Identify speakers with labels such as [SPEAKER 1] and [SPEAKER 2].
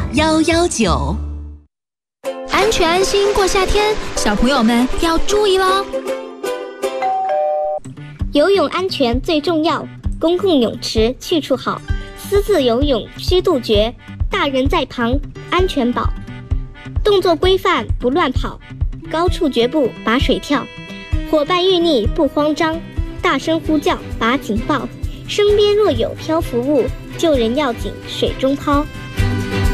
[SPEAKER 1] 119。
[SPEAKER 2] 安全安心过夏天，小朋友们要注意喽！
[SPEAKER 3] 游泳安全最重要，公共泳池去处好，私自游泳需杜绝，大人在旁安全保。动作规范不乱跑，高处绝不拔水跳，伙伴遇溺不慌张，大声呼叫拔警报，身边若有漂浮物，救人要紧水中抛。